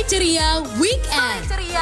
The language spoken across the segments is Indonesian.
Ceria Weekend.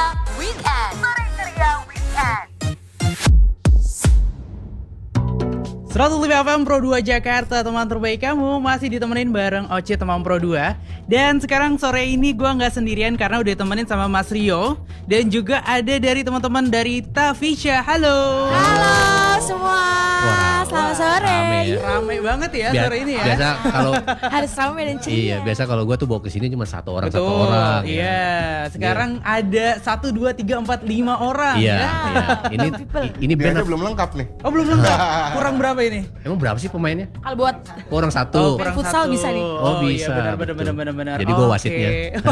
105 FM Pro 2 Jakarta, teman terbaik kamu masih ditemenin bareng Oce teman Pro 2. Dan sekarang sore ini gue gak sendirian karena udah temenin sama Mas Rio. Dan juga ada dari teman-teman dari Tafisha. Halo. Halo semua. Selamat sore. Rame banget ya sore ini ya. Biasa kalau harus rame dan ceria. Iya, biasa kalau gue tuh bawa ke sini cuma satu orang. Iya, ya. Sekarang ada 1, 2, 3, 4, 5 orang. Iya, ya. iya. Ini band belum lengkap nih. Oh, belum lengkap. Kurang berapa ini? Emang berapa sih pemainnya? Kalau buat Orang satu. kurang futsal bisa nih. Oh, bisa. Iya, benar. Jadi gue wasitnya.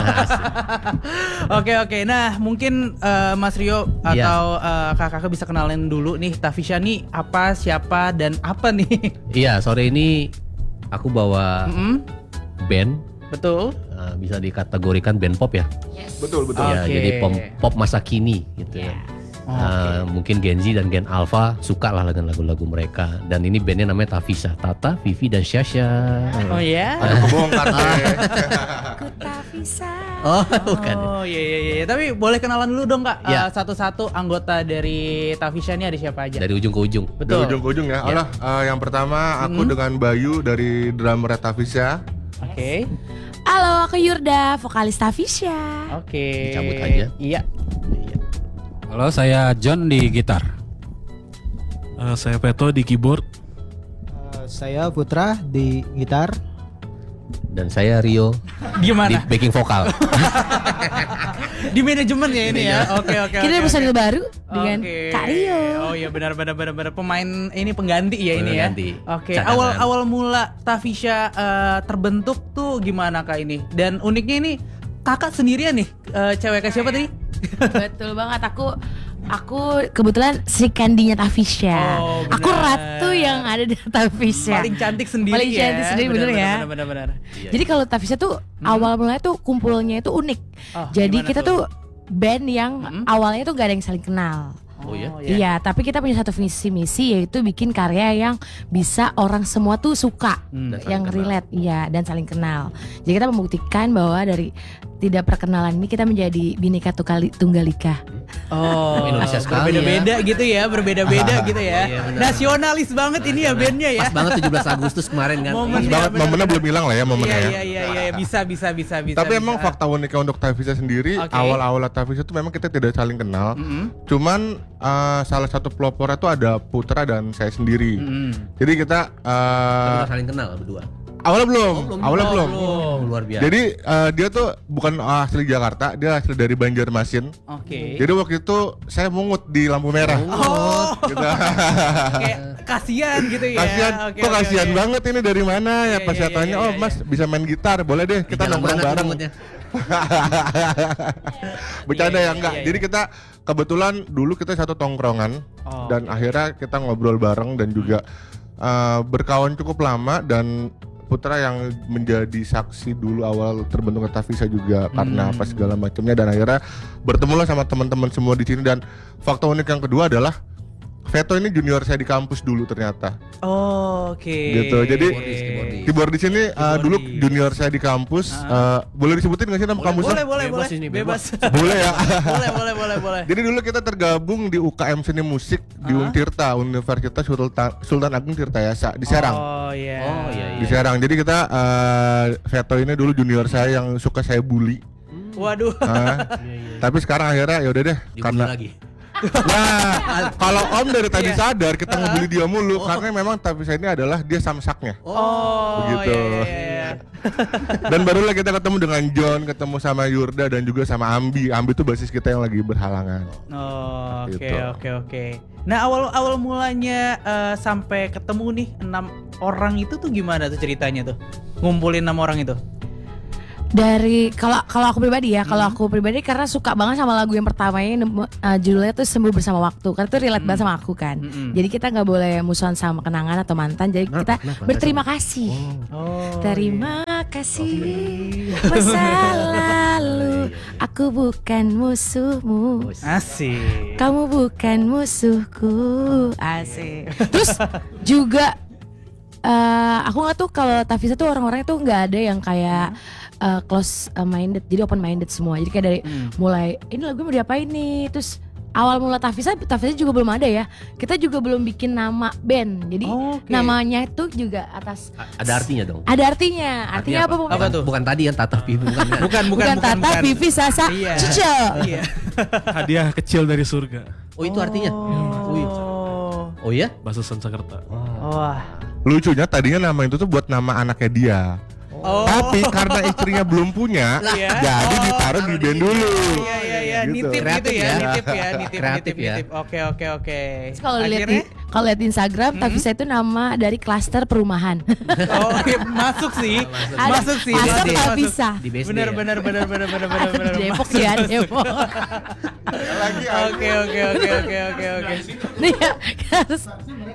Oke. Nah, mungkin Mas Rio atau kakak bisa kenalin dulu nih Tafisha nih apa, siapa dan apa nih? Iya, sore ini aku bawa band. Betul. Bisa dikategorikan band pop ya. Betul. Ya, Oke. jadi pop masa kini gitu ya. Mungkin Gen Z dan Gen Alpha suka lah dengan lagu-lagu mereka. Dan ini bandnya namanya Tafisha, Tata, Vivi dan Syasha. Oh ya. Ada kebongkar deh. Ku tak bisa. Oh bukan. Oh iya. Tapi boleh kenalan dulu dong Kak. Ya. Satu-satu anggota dari Tafisha ini ada siapa aja? Dari ujung ke ujung. Dari Betul. ujung ke ujung ya. Allah, yang pertama aku dengan Bayu dari drummer Tafisha. Oke. Halo, aku Yurda, vokalis Tafisha. Oke. Dicabut aja. Iya. Halo, saya John di gitar. Saya Peto di keyboard. Saya Putra di gitar. Dan saya Rio di Gimana? backing vokal. Di manajemen ya ini ya. Oke. Kita ada personil baru dengan Oke. Kak Rio. Oh iya benar pemain ini pengganti ya ini ya. Pengganti. Oke. Cadangan. Awal mula Tafisha terbentuk tuh gimana Kak ini? Dan uniknya ini kakak sendirian nih, cewek ke siapa tadi? Betul banget, aku kebetulan Sri Kandinya Tafisha. Oh, benar. Aku ratu yang ada di Tafisha. Paling cantik sendiri Paling ya. cantik sendiri, bener ya. Benar. Jadi kalau Tafisha tuh awal mulanya tuh kumpulnya itu unik. Oh, Jadi gimana kita tuh band yang awalnya tuh gak ada yang saling kenal. Oh ya. Iya, tapi kita punya satu visi misi yaitu bikin karya yang bisa orang semua tuh suka, Dan saling yang kenal. relate, iya, dan saling kenal. Jadi kita membuktikan bahwa dari tidak perkenalan ini kita menjadi Bhinneka Tunggal Ika. Oh, Indonesia sekali berbeda-beda gitu ya, berbeda-beda gitu ya. Iya, benar. Nasionalis banget ini ya bandnya ya. Pas banget 17 Agustus kemarin kan. Momen Pas ya, banget, benar. momennya belum hilang lah ya momennya ya. Iya, bisa. Tapi emang fakta uniknya untuk Tafisha sendiri, Oke. awal-awal Tafisha tuh memang kita tidak saling kenal. Cuman salah satu pelopornya tuh ada Putra dan saya sendiri. Jadi kita Kita saling kenal berdua. awalnya belum. Oh, luar biasa. Jadi dia tuh bukan asli Jakarta, dia asli dari Banjarmasin. Oke. Jadi waktu itu saya mungut di lampu merah. Oh, Gitu. kayak kasihan gitu ya. Kasihan, Oke, kok oke, kasihan oke. banget ini dari mana ya? Iya, Pas saya iya, tanya, iya, oh iya. Mas bisa main gitar, boleh deh kita Jalan nongkrong mana tuh bareng. moodnya? Bercanda Iya, ya enggak. iya, Jadi kita kebetulan dulu kita satu tongkrongan Oh, dan akhirnya kita ngobrol bareng dan juga berkawan cukup lama. Dan Putra yang menjadi saksi dulu awal terbentuknya Tafisha juga karena apa segala macamnya, dan akhirnya bertemulah sama teman-teman semua di sini. Dan fakta unik yang kedua adalah Veto ini junior saya di kampus dulu ternyata. Oh, oke. Gitu. Jadi Keyboardis. keyboard di sini dulu junior saya di kampus. Boleh disebutin nggak sih nama kampusnya? boleh. Bebas ini, Bebas. Boleh ya. boleh. Jadi dulu kita tergabung di UKM Seni Musik di Untirta, Universitas Sultan Agung Tirtayasa di Serang. Oh iya. Di Serang. Jadi kita Veto ini dulu junior saya yang suka saya bully. Waduh. Tapi sekarang akhirnya ya udah deh Dibully karena lagi. Nah, kalau Om dari tadi sadar kita ngebully dia mulu karena memang Tafisha ini adalah dia samsaknya. Oh, Begitu. iya. Dan barulah kita ketemu dengan John, ketemu sama Yurda dan juga sama Ambi. Ambi itu basis kita yang lagi berhalangan. Oh, oke, Gitu. oke. Nah, awal mulanya sampai ketemu nih 6 orang itu tuh gimana tuh ceritanya tuh? Ngumpulin 6 orang itu. Dari kalau aku pribadi ya, kalau aku pribadi karena suka banget sama lagu yang pertamanya judulnya tuh Sembuh Bersama Waktu. Karena itu relate banget sama aku kan. Jadi kita nggak boleh musuhan sama kenangan atau mantan. Jadi kita berterima kasih. Oh. Terima kasih masa lalu. Aku bukan musuhmu. Asik. Kamu bukan musuhku. Asik. Terus juga aku nggak tuh kalau Tavisa tuh orang-orangnya tuh nggak ada yang kayak close minded, jadi open minded semua. Jadi kayak dari mulai ini lagu mau diapain nih, terus awal mula Tavisa juga belum ada ya. Kita juga belum bikin nama band. Jadi namanya itu juga atas Ada artinya dong. ada artinya. Artinya apa? Bu? Apa tuh? Bukan tadi yang Tata Pipi bukan. Kan? Bukan Tata, Vivi, Sasa, Iya. Cice. Iya. Hadiah kecil dari surga. Oh itu artinya. Oh iya? Bahasa Sanskerta. Wah. Lucunya tadinya nama itu tuh buat nama anaknya dia. Oh. Tapi karena istrinya belum punya, Iya. jadi ditaruh di band dulu. Iya, Gitu. nitip Kreatif gitu ya, ya. nitip. Kreatif ya. Oke. Terus kalau lihat di Instagram, Tavisa itu nama dari klaster perumahan. Oh, iya, masuk sih. Masuk sih. Masuk Masuk. Tavisa. Di BSD Bener. Di Depok ya, Depok. Lagi Oke. Nih ya, harus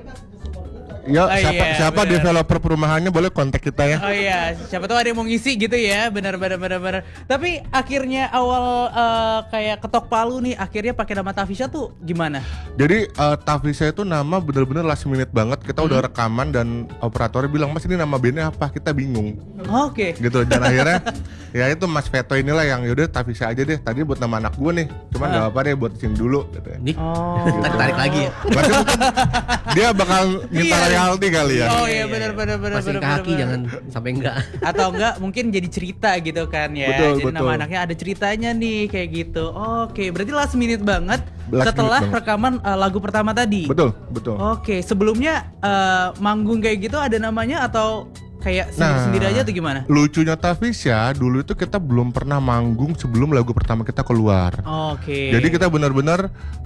Ya, Oh, siapa iya, bener. developer perumahannya boleh kontak kita ya. Oh iya, siapa tahu ada yang mau ngisi gitu ya, benar. Tapi akhirnya awal kayak ketok palu nih, akhirnya pakai nama Tavisa tuh gimana? Jadi Tavisa itu nama bener-bener last minute banget. Kita udah rekaman dan operatornya bilang, "Mas, ini nama bandnya apa?" Kita bingung. Oke. Gitu, dan akhirnya ya itu Mas Veto inilah yang yaudah Tavisa aja deh. Tadi buat nama anak gue nih, cuman nggak apa deh buat sini dulu gitu ya. Nih, Oh. tarik lagi ya. Berarti mungkin dia bakal minta royalti kali ya. Oh iya benar. Masih kaki jangan sampai enggak. Atau enggak mungkin jadi cerita gitu kan ya. Betul, Jadi nama betul. anaknya ada ceritanya nih kayak gitu. Oke, berarti last minute banget Last setelah minute banget. rekaman lagu pertama tadi. Betul. Oke, sebelumnya manggung kayak gitu ada namanya atau kayak sendiri aja atau gimana? Lucunya Tavisa dulu itu kita belum pernah manggung sebelum lagu pertama kita keluar. Oke. Jadi kita benar-benar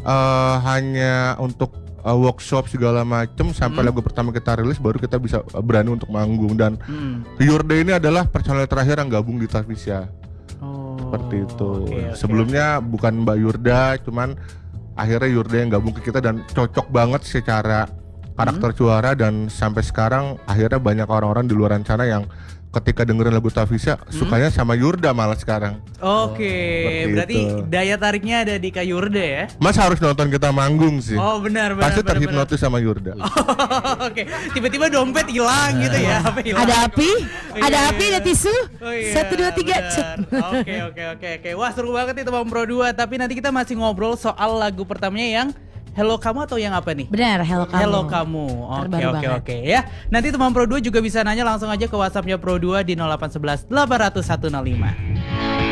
hanya untuk workshop segala macem sampai lagu pertama kita rilis baru kita bisa berani untuk manggung. Dan Yurde ini adalah personel terakhir yang gabung di Tavisa. Oh, Seperti itu. oke. Sebelumnya bukan Mbak Yurda, cuman akhirnya Yurda yang gabung ke kita dan cocok banget secara karakter suara. Dan sampai sekarang akhirnya banyak orang-orang di luar sana yang ketika dengerin lagu Tavisa sukanya sama Yurda malah sekarang. Oke, seperti berarti itu. daya tariknya ada di Kak Yurde ya? Mas harus nonton kita manggung sih. Oh benar. Pasti terhipnotis sama Yurda. Oke, tiba-tiba dompet hilang gitu ya? Apa hilang? ada api, ada Iya. api, ada tisu. Oh iya, 1, 2, 3, cet. benar. Oke. Wah seru banget nih teman Pro 2. Tapi nanti kita masih ngobrol soal lagu pertamanya yang Hello Kamu atau yang apa nih? Benar, Hello Kamu. Hello Kamu. Terbaru banget. Oke ya. Nanti teman Pro 2 juga bisa nanya langsung aja ke WhatsAppnya Pro 2 di 0811 800 105.